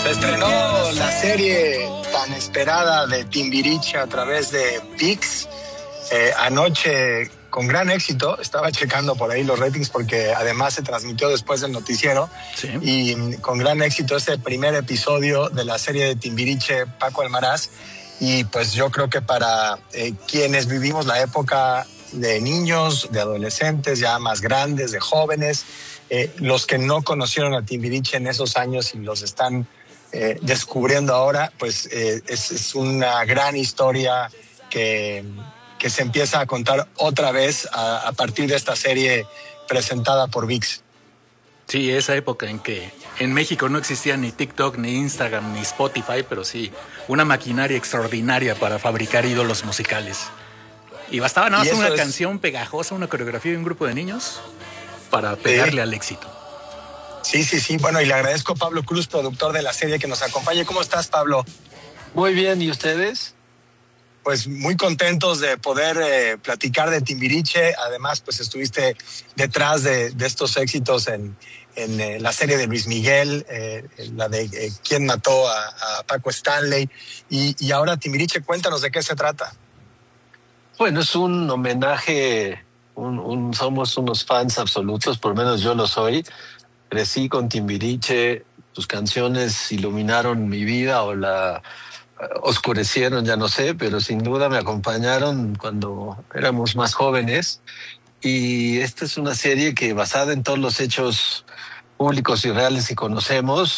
Se estrenó la serie tan esperada de Timbiriche a través de ViX. Anoche, con gran éxito, estaba checando por ahí los ratings porque además se transmitió después del noticiero. Sí. Y con gran éxito este primer episodio de la serie de Timbiriche, Paco Almaraz. Y pues yo creo que para quienes vivimos la época de niños, de adolescentes, ya más grandes, de jóvenes, los que no conocieron a Timbiriche en esos años y los están descubriendo ahora, pues es una gran historia que se empieza a contar otra vez a partir de esta serie presentada por ViX. Sí, esa época en que en México no existía ni TikTok, ni Instagram, ni Spotify, pero sí una maquinaria extraordinaria para fabricar ídolos musicales. Y bastaba nada más una canción pegajosa, una coreografía de un grupo de niños para pegarle al éxito. Sí. Bueno, y le agradezco a Pablo Cruz, productor de la serie, que nos acompañe. ¿Cómo estás, Pablo? Muy bien, ¿y ustedes? Pues muy contentos de poder platicar de Timbiriche. Además, pues estuviste detrás de estos éxitos en la serie de Luis Miguel, la de ¿Quién mató a Paco Stanley? Y ahora Timbiriche, cuéntanos de qué se trata. Bueno, es un homenaje, somos unos fans absolutos, por lo menos yo lo soy. Crecí con Timbiriche, sus canciones iluminaron mi vida o la oscurecieron, ya no sé, pero sin duda me acompañaron cuando éramos más jóvenes. Y esta es una serie que, basada en todos los hechos públicos y reales que conocemos,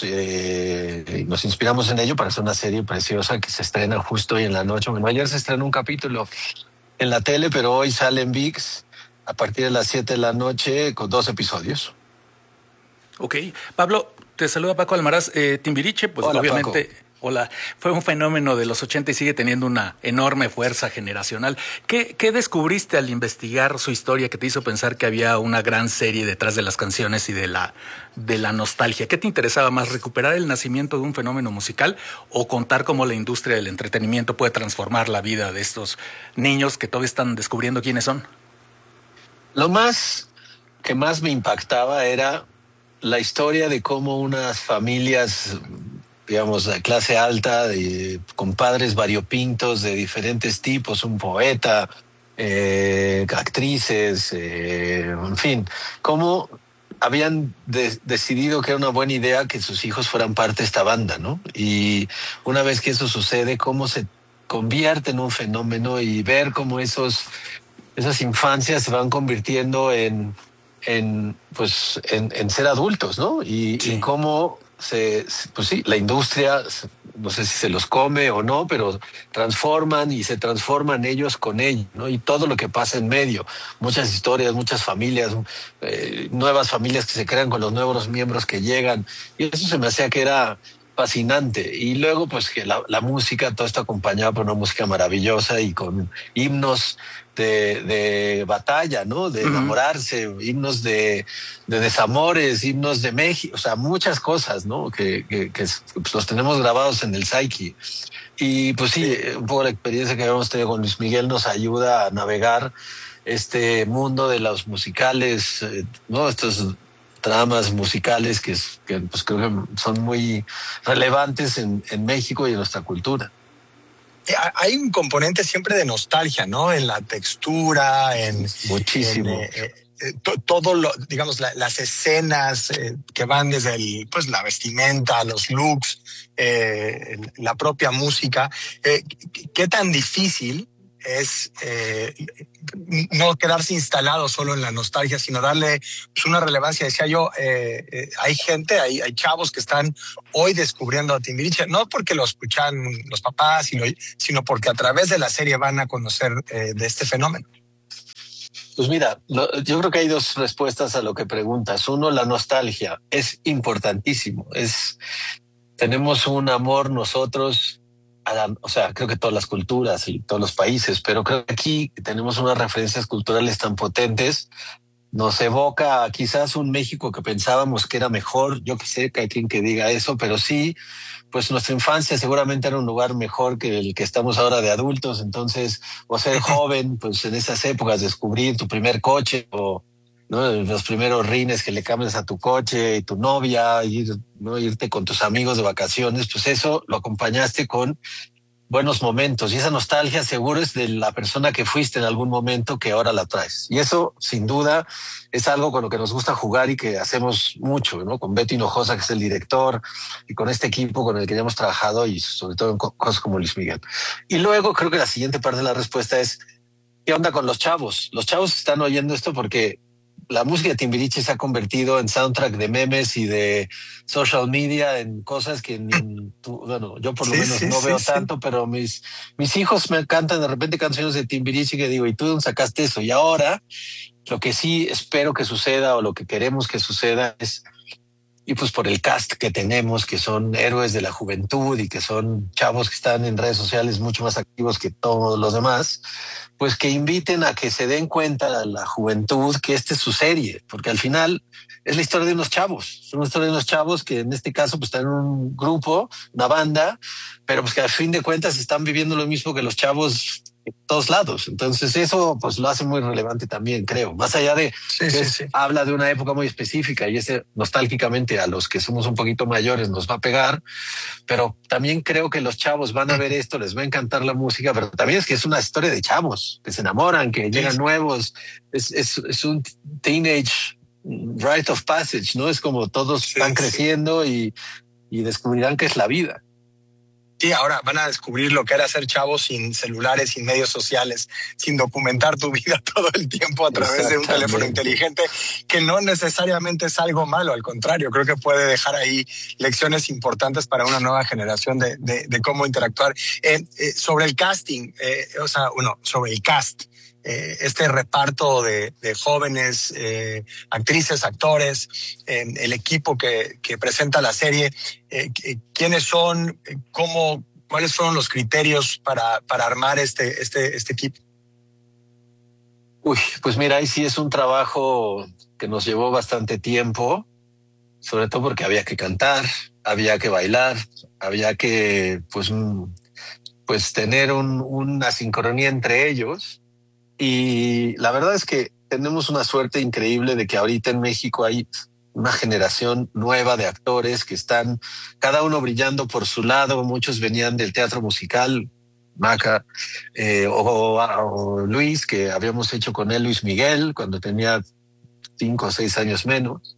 y nos inspiramos en ello para hacer una serie preciosa que se estrena justo hoy en la noche. Bueno, ayer se estrenó un capítulo en la tele, pero hoy sale en ViX a partir de las 7 de la noche con 2 episodios. Ok. Pablo, te saluda Paco Almaraz. Timbiriche, pues Hola, obviamente... Paco. Hola, fue un fenómeno de los 80 y sigue teniendo una enorme fuerza generacional. ¿Qué descubriste al investigar su historia que te hizo pensar que había una gran serie detrás de las canciones y de la nostalgia? ¿Qué te interesaba más, recuperar el nacimiento de un fenómeno musical o contar cómo la industria del entretenimiento puede transformar la vida de estos niños que todavía están descubriendo quiénes son? Lo que más me impactaba era la historia de cómo unas familias, digamos, de clase alta, con padres variopintos de diferentes tipos, un poeta, actrices, en fin, cómo habían decidido que era una buena idea que sus hijos fueran parte de esta banda, ¿no? Y una vez que eso sucede, cómo se convierte en un fenómeno y ver cómo esas infancias se van convirtiendo en ser adultos, ¿no? Sí. Y cómo pues sí, la industria, no sé si se los come o no, pero transforman y se transforman ellos con ellos, ¿no? Y todo lo que pasa en medio, muchas historias, muchas familias, nuevas familias que se crean con los nuevos miembros que llegan, y eso se me hacía que era fascinante. Y luego, pues, que la música, todo esto acompañado por una música maravillosa y con himnos de batalla, ¿no? De enamorarse, himnos de desamores, himnos de México, o sea, muchas cosas, ¿no? Que pues, los tenemos grabados en el psyche. Y pues sí, un poco la experiencia que habíamos tenido con Luis Miguel nos ayuda a navegar este mundo de los musicales, ¿no? Estos dramas musicales que pues creo que son muy relevantes en México y en nuestra cultura. Hay un componente siempre de nostalgia, ¿no? En la textura, muchísimo. Todo lo, digamos, las escenas que van desde la vestimenta, los looks, la propia música. ¿Qué tan difícil es no quedarse instalado solo en la nostalgia, sino darle pues, una relevancia? Decía yo, hay gente, hay chavos que están hoy descubriendo a Timbiriche, no porque lo escuchan los papás, sino porque a través de la serie van a conocer de este fenómeno. Pues mira, yo creo que hay 2 respuestas a lo que preguntas. Uno, la nostalgia es importantísimo. Tenemos un amor nosotros, o sea, creo que todas las culturas y todos los países, pero creo que aquí tenemos unas referencias culturales tan potentes. Nos evoca quizás un México que pensábamos que era mejor. Yo que sé que hay quien que diga eso, pero sí, pues nuestra infancia seguramente era un lugar mejor que el que estamos ahora de adultos. Entonces, o ser joven, pues en esas épocas descubrir tu primer coche o ¿no? Los primeros rines que le cambias a tu coche y tu novia, ¿no? Irte con tus amigos de vacaciones, pues eso lo acompañaste con buenos momentos, y esa nostalgia seguro es de la persona que fuiste en algún momento que ahora la traes. Y eso, sin duda, es algo con lo que nos gusta jugar y que hacemos mucho, ¿no? Con Beto Hinojosa, que es el director, y con este equipo con el que ya hemos trabajado, y sobre todo en cosas como Luis Miguel. Y luego creo que la siguiente parte de la respuesta es, ¿qué onda con los chavos? Los chavos están oyendo esto porque la música de Timbiriche se ha convertido en soundtrack de memes y de social media, en cosas que bueno, yo por lo menos no veo tanto, pero mis hijos me cantan de repente canciones de Timbiriche que digo, ¿y tú dónde sacaste eso? Y ahora lo que sí espero que suceda, o lo que queremos que suceda, es, y pues por el cast que tenemos, que son héroes de la juventud y que son chavos que están en redes sociales mucho más activos que todos los demás, pues que inviten a que se den cuenta a la juventud que esta es su serie, porque al final es la historia de unos chavos, es una historia de unos chavos que en este caso pues están en un grupo, una banda, pero pues que al fin de cuentas están viviendo lo mismo que los chavos en todos lados. Entonces eso pues lo hace muy relevante también, creo, más allá de habla de una época muy específica, y ese nostálgicamente a los que somos un poquito mayores nos va a pegar, pero también creo que los chavos van a ver esto, les va a encantar la música, pero también es que es una historia de chavos que se enamoran, que llegan nuevos, es un teenage rite of passage, ¿no? Es como todos están creciendo y descubrirán qué es la vida. Sí, ahora van a descubrir lo que era ser chavos sin celulares, sin medios sociales, sin documentar tu vida todo el tiempo a través de un teléfono inteligente, que no necesariamente es algo malo, al contrario, creo que puede dejar ahí lecciones importantes para una nueva generación de cómo interactuar. Sobre el casting, sobre el cast, este reparto de jóvenes, actrices, actores, el equipo que presenta la serie, ¿quiénes son? ¿Cuáles fueron los criterios para armar este equipo? Uy, pues mira, ahí sí es un trabajo que nos llevó bastante tiempo, sobre todo porque había que cantar, había que bailar, había que pues tener una sincronía entre ellos. Y la verdad es que tenemos una suerte increíble de que ahorita en México hay una generación nueva de actores que están cada uno brillando por su lado. Muchos venían del teatro musical, Maca, o Luis, que habíamos hecho con él Luis Miguel cuando tenía 5 o 6 años menos.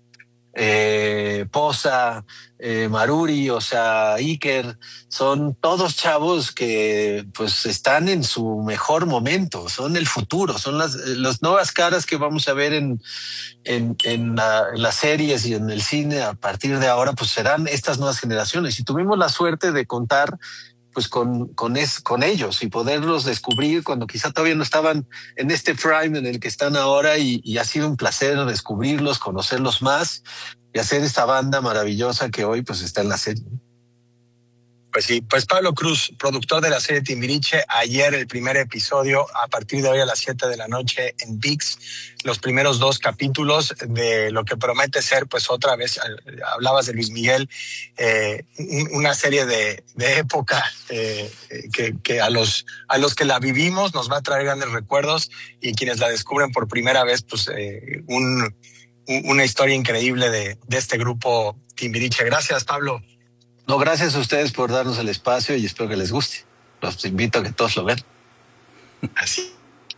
Poza, Maruri, o sea, Iker, son todos chavos que pues están en su mejor momento, son el futuro, son las nuevas caras que vamos a ver en las series y en el cine a partir de ahora, pues serán estas nuevas generaciones. Y tuvimos la suerte de contar pues con ellos y poderlos descubrir cuando quizá todavía no estaban en este prime en el que están ahora, y ha sido un placer descubrirlos, conocerlos más y hacer esta banda maravillosa que hoy pues está en la serie. Pues sí, pues Pablo Cruz, productor de la serie Timbiriche, ayer el primer episodio, a partir de hoy a las 7 de la noche en ViX, los primeros 2 capítulos de lo que promete ser, pues otra vez, hablabas de Luis Miguel, una serie de época que a los que la vivimos nos va a traer grandes recuerdos, y quienes la descubren por primera vez, pues una historia increíble de este grupo Timbiriche. Gracias, Pablo. No, gracias a ustedes por darnos el espacio y espero que les guste. Los invito a que todos lo vean. Así.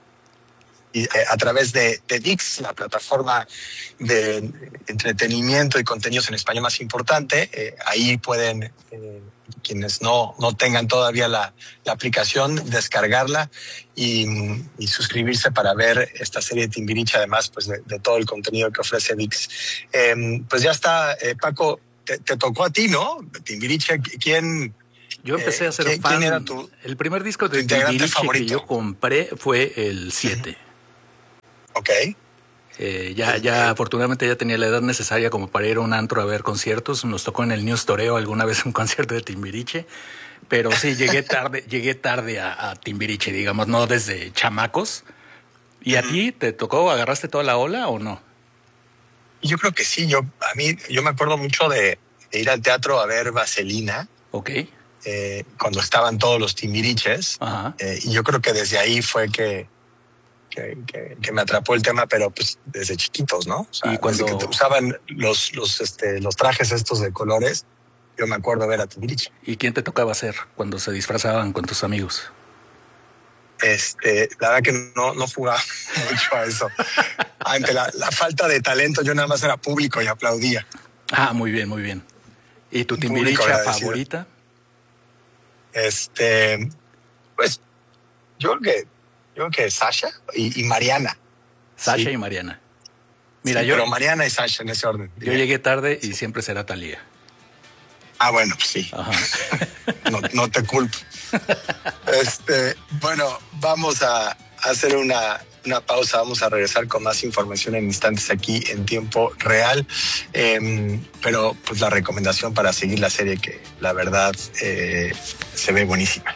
Y a través de ViX, la plataforma de entretenimiento y contenidos en español más importante, ahí pueden, quienes no tengan todavía la aplicación, descargarla y suscribirse para ver esta serie de Timbiriche, además pues de todo el contenido que ofrece ViX. Pues ya está, Paco. Te tocó a ti, ¿no? Timbiriche, ¿quién? Yo empecé a ser fan. ¿Quién era el primer disco de Timbiriche favorito que yo compré fue el 7. Ok. Ya afortunadamente ya tenía la edad necesaria como para ir a un antro a ver conciertos. Nos tocó en el News Toreo alguna vez un concierto de Timbiriche, pero sí llegué tarde a Timbiriche, digamos, no desde chamacos. ¿Y a ti te tocó, agarraste toda la ola o no? Yo creo que sí. Yo me acuerdo mucho de ir al teatro a ver Vaselina. Ok. Cuando estaban todos los Timbiriches. Ajá. Y yo creo que desde ahí fue que que me atrapó el tema, pero pues desde chiquitos, ¿no? O sea, Y cuando desde que usaban los trajes estos de colores, yo me acuerdo ver a Timbiriche. ¿Y quién te tocaba hacer cuando se disfrazaban con tus amigos? La verdad que no jugaba mucho a eso. Ante la falta de talento, yo nada más era público y aplaudía. Ah, muy bien, muy bien. ¿Y tu Público Timbiriche agradecido. favorita? Pues yo creo que Sasha y Mariana. Sasha Sí. y Mariana. Mira, Sí, pero Mariana y Sasha en ese orden. yo llegué tarde y siempre será Thalía. Ah, bueno, pues sí. Ajá. No te culpo. Bueno, vamos a hacer una pausa. Vamos a regresar con más información en instantes aquí en tiempo real. Pero pues la recomendación para seguir la serie, que la verdad se ve buenísima.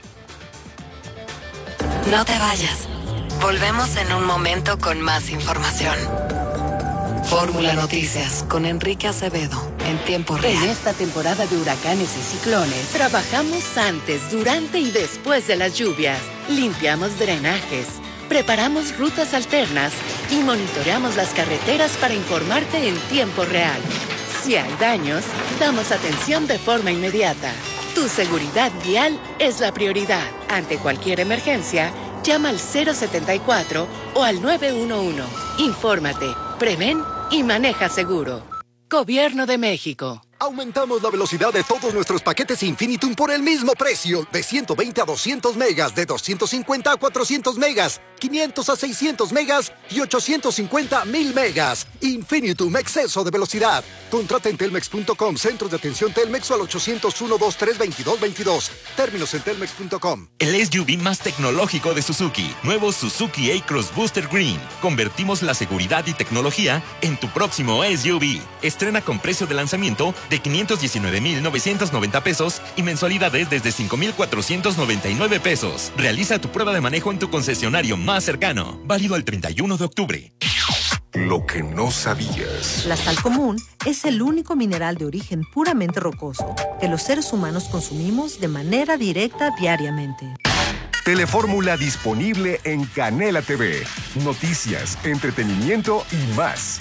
No te vayas. Volvemos en un momento con más información. Fórmula Noticias con Enrique Acevedo en tiempo real. En esta temporada de huracanes y ciclones, trabajamos antes, durante y después de las lluvias. Limpiamos drenajes, preparamos rutas alternas y monitoreamos las carreteras para informarte en tiempo real. Si hay daños, damos atención de forma inmediata. Tu seguridad vial es la prioridad. Ante cualquier emergencia, llama al 074 o al 911. Infórmate, prevén y maneja seguro. Gobierno de México. Aumentamos la velocidad de todos nuestros paquetes Infinitum por el mismo precio. De 120 a 200 megas, de 250 a 400 megas, 500 a 600 megas y 850 a 1000 megas. Infinitum, exceso de velocidad. Contrata en telmex.com, centros de atención Telmex o al 801-232-2222. Términos en telmex.com. El SUV más tecnológico de Suzuki. Nuevo Suzuki A-Cross Booster Green. Convertimos la seguridad y tecnología en tu próximo SUV. Estrena con precio de lanzamiento de 519,990 pesos y mensualidades desde 5,499 pesos. Realiza tu prueba de manejo en tu concesionario más cercano. Válido el 31 de octubre. Lo que no sabías. La sal común es el único mineral de origen puramente rocoso que los seres humanos consumimos de manera directa diariamente. Telefórmula disponible en Canela TV. Noticias, entretenimiento y más.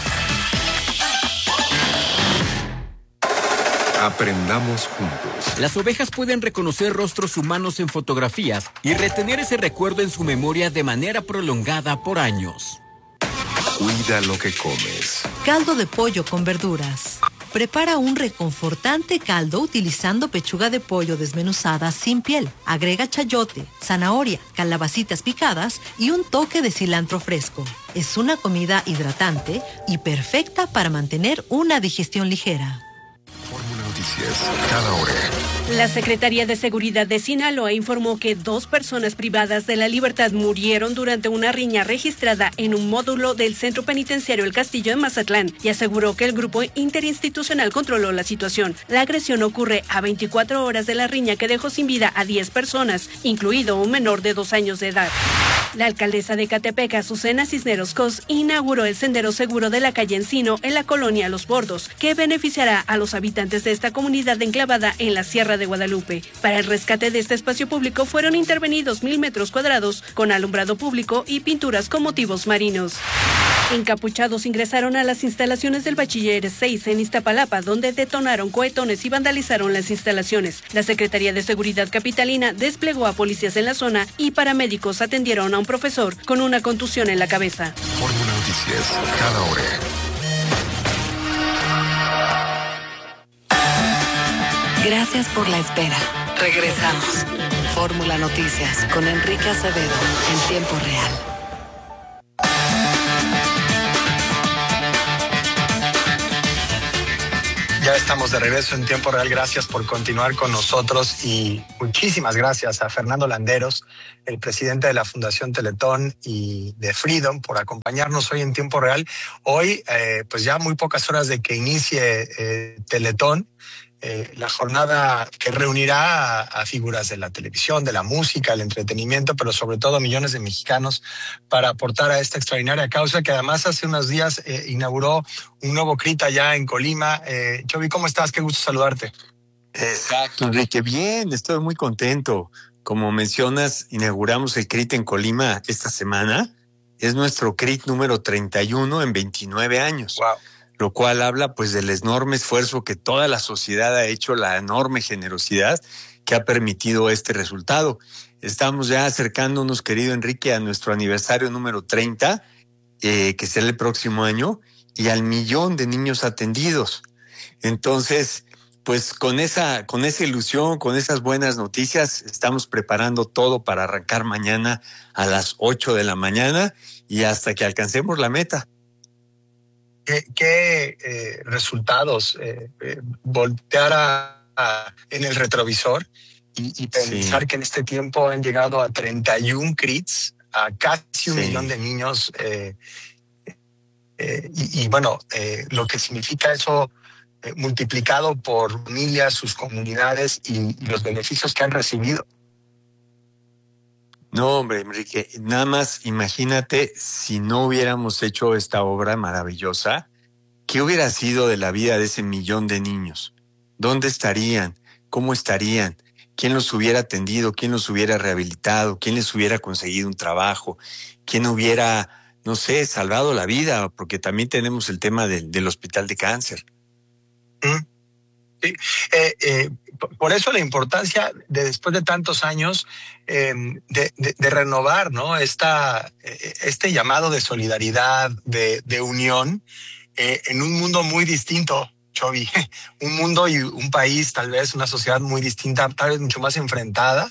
Aprendamos juntos. Las ovejas pueden reconocer rostros humanos en fotografías y retener ese recuerdo en su memoria de manera prolongada por años. Cuida lo que comes. Caldo de pollo con verduras. Prepara un reconfortante caldo utilizando pechuga de pollo desmenuzada sin piel. Agrega chayote, zanahoria, calabacitas picadas y un toque de cilantro fresco. Es una comida hidratante y perfecta para mantener una digestión ligera. Fórmula Noticias, cada hora. La Secretaría de Seguridad de Sinaloa informó que 2 personas privadas de la libertad murieron durante una riña registrada en un módulo del Centro Penitenciario El Castillo en Mazatlán y aseguró que el grupo interinstitucional controló la situación. La agresión ocurre a 24 horas de la riña que dejó sin vida a 10 personas, incluido un menor de 2 años de edad. La alcaldesa de Ecatepec, Azucena Cisneros Cos, inauguró el sendero seguro de la calle Encino en la colonia Los Bordos, que beneficiará a los habitantes de esta comunidad enclavada en la Sierra de Guadalupe. Para el rescate de este espacio público fueron intervenidos 1,000 metros cuadrados con alumbrado público y pinturas con motivos marinos. Encapuchados ingresaron a las instalaciones del Bachiller 6 en Iztapalapa, donde detonaron cohetones y vandalizaron las instalaciones. La Secretaría de Seguridad Capitalina desplegó a policías en la zona y paramédicos atendieron a un profesor con una contusión en la cabeza. Fórmula Noticias, cada hora. Gracias por la espera. Regresamos. Fórmula Noticias con Enrique Acevedo en tiempo real. Ya estamos de regreso en tiempo real. Gracias por continuar con nosotros y muchísimas gracias a Fernando Landeros, el presidente de la Fundación Teletón y de Freedom, por acompañarnos hoy en tiempo real. Hoy, pues ya muy pocas horas de que inicie Teletón, la jornada que reunirá a figuras de la televisión, de la música, el entretenimiento, pero sobre todo millones de mexicanos para aportar a esta extraordinaria causa que además hace unos días inauguró un nuevo CRIT allá en Colima. Chovy, ¿cómo estás? Qué gusto saludarte. Exacto, Enrique. Bien, estoy muy contento. Como mencionas, inauguramos el CRIT en Colima esta semana Es nuestro CRIT número 31 en 29 años. Wow. Lo cual habla pues del enorme esfuerzo que toda la sociedad ha hecho, la enorme generosidad que ha permitido este resultado. Estamos ya acercándonos, querido Enrique, a nuestro aniversario número 30, que será el próximo año, y al 1,000,000 de niños atendidos. Entonces, pues con esa ilusión, con esas buenas noticias, estamos preparando todo para arrancar mañana a las 8 de la mañana y hasta que alcancemos la meta. ¿Qué resultados? Voltear en el retrovisor y pensar que en este tiempo han llegado a 31 CRITs, a casi 1,000,000 de niños. Bueno, lo que significa eso multiplicado por familias, sus comunidades y los beneficios que han recibido. No, hombre, Enrique, nada más imagínate si no hubiéramos hecho esta obra maravillosa, ¿qué hubiera sido de la vida de ese 1,000,000 de niños? ¿Dónde estarían? ¿Cómo estarían? ¿Quién los hubiera atendido? ¿Quién los hubiera rehabilitado? ¿Quién les hubiera conseguido un trabajo? ¿Quién hubiera, no sé, salvado la vida? Porque también tenemos el tema del hospital de cáncer. Sí. Por eso la importancia de después de tantos años de renovar, ¿no? Este llamado de solidaridad, de unión en un mundo muy distinto, Chovy. Un mundo y un país, tal vez una sociedad muy distinta, tal vez mucho más enfrentada,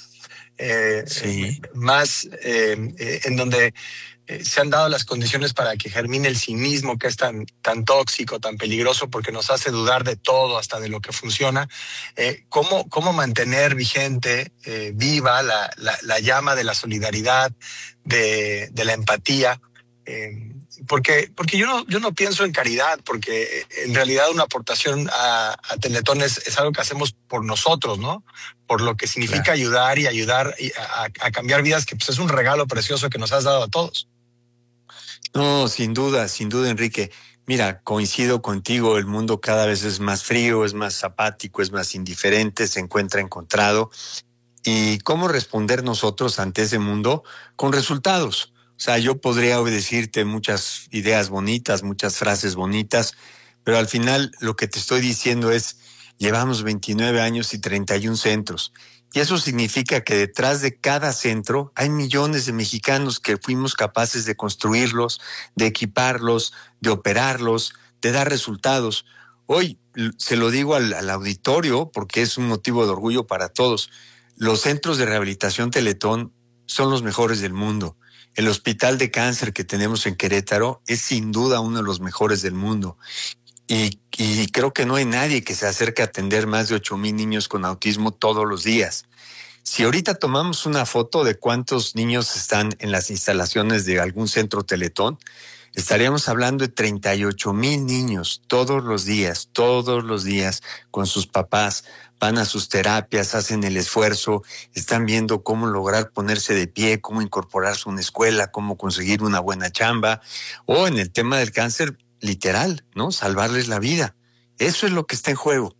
más en donde se han dado las condiciones para que germine el cinismo, que es tan tóxico, tan peligroso, porque nos hace dudar de todo, hasta de lo que funciona. ¿Cómo mantener vigente, viva la llama de la solidaridad, de la empatía? Porque yo no pienso en caridad, porque en realidad una aportación a Teletón es algo que hacemos por nosotros, ¿no? Por lo que significa ayudar y ayudar a cambiar vidas, que pues es un regalo precioso que nos has dado a todos. No, sin duda, Enrique. Mira, coincido contigo, el mundo cada vez es más frío, es más apático, es más indiferente, se encuentra encontrado. ¿Y cómo responder nosotros ante ese mundo? Con resultados. O sea, yo podría decirte muchas ideas bonitas, muchas frases bonitas, pero al final lo que te estoy diciendo es, llevamos 29 años y 31 centros. Y eso significa que detrás de cada centro hay millones de mexicanos que fuimos capaces de construirlos, de equiparlos, de operarlos, de dar resultados. Hoy se lo digo al auditorio porque es un motivo de orgullo para todos. Los centros de rehabilitación Teletón son los mejores del mundo. El hospital de cáncer que tenemos en Querétaro es sin duda uno de los mejores del mundo. Y creo que no hay nadie que se acerque a atender más de 8,000 niños con autismo todos los días. Si ahorita tomamos una foto de cuántos niños están en las instalaciones de algún centro Teletón, estaríamos hablando de 38,000 niños todos los días, con sus papás. Van a sus terapias, hacen el esfuerzo, están viendo cómo lograr ponerse de pie, cómo incorporarse a una escuela, cómo conseguir una buena chamba, o en el tema del cáncer, literal, ¿no? Salvarles la vida. Eso es lo que está en juego.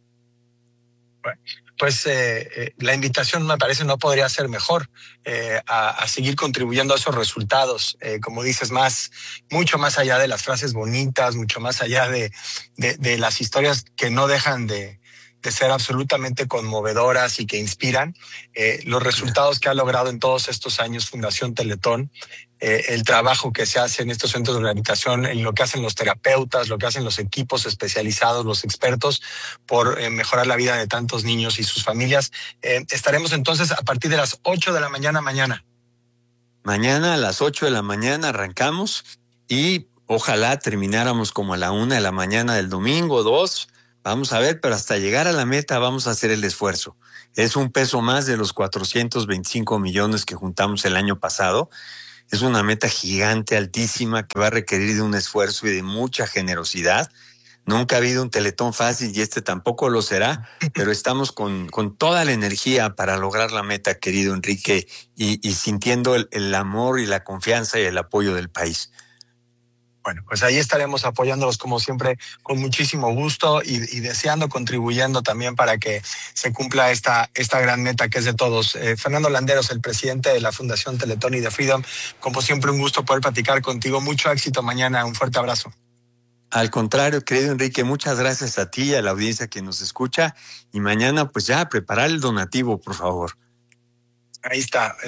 Pues la invitación me parece no podría ser mejor a seguir contribuyendo a esos resultados, como dices, mucho más allá de las frases bonitas, mucho más allá de las historias que no dejan de ser absolutamente conmovedoras y que inspiran. Los resultados que ha logrado en todos estos años Fundación Teletón, el trabajo que se hace en estos centros de rehabilitación, en lo que hacen los terapeutas, lo que hacen los equipos especializados, los expertos, por mejorar la vida de tantos niños y sus familias. Estaremos entonces a partir de las 8 de la mañana mañana. Mañana a las 8 de la mañana arrancamos y ojalá termináramos como a la 1 de la mañana del domingo, 2. Vamos a ver, pero hasta llegar a la meta vamos a hacer el esfuerzo. Es un peso más de los 425 millones que juntamos el año pasado. Es una meta gigante, altísima, que va a requerir de un esfuerzo y de mucha generosidad. Nunca ha habido un Teletón fácil y este tampoco lo será, pero estamos con toda la energía para lograr la meta, querido Enrique, y sintiendo el amor y la confianza y el apoyo del país. Bueno, pues ahí estaremos apoyándolos como siempre con muchísimo gusto y deseando, contribuyendo también para que se cumpla esta gran meta que es de todos. Fernando Landeros, el presidente de la Fundación Teletón y de Freedom, como siempre un gusto poder platicar contigo. Mucho éxito mañana, un fuerte abrazo. Al contrario, querido Enrique, muchas gracias a ti y a la audiencia que nos escucha. Y mañana, pues ya, preparar el donativo, por favor. Ahí está,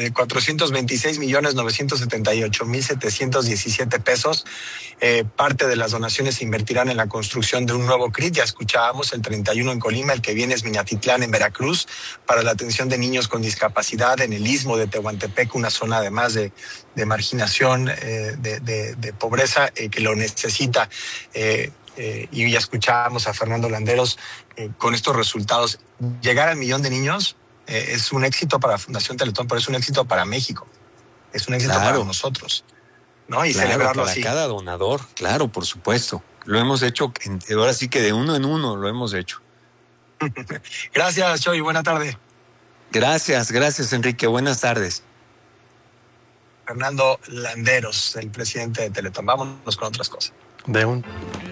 426,978,717 pesos. Parte de las donaciones se invertirán en la construcción de un nuevo CRIT. Ya escuchábamos el 31 en Colima, el que viene es Minatitlán en Veracruz, para la atención de niños con discapacidad en el istmo de Tehuantepec, una zona además de marginación, de pobreza que lo necesita. Y ya escuchábamos a Fernando Landeros con estos resultados. Llegar al 1,000,000 de niños es un éxito para la Fundación Teletón, pero es un éxito para México. Es un éxito para nosotros, ¿no? Y celebrarlo para así. Cada donador, claro, por supuesto. Lo hemos hecho, ahora sí que de uno en uno lo hemos hecho. Gracias, Choy. Buena tarde. Gracias, Enrique. Buenas tardes. Fernando Landeros, el presidente de Teletón. Vámonos con otras cosas.